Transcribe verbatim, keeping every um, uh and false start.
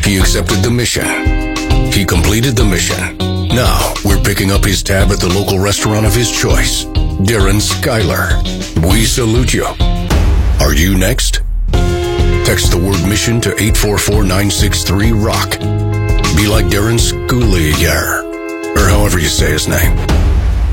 He accepted the mission. He completed the mission. Now, we're picking up his tab at the local restaurant of his choice. Darren Skylar. We salute you. Are you next? Text the word mission to eight four four nine six three ROCK. Be like Darren Skylar, or however you say his name.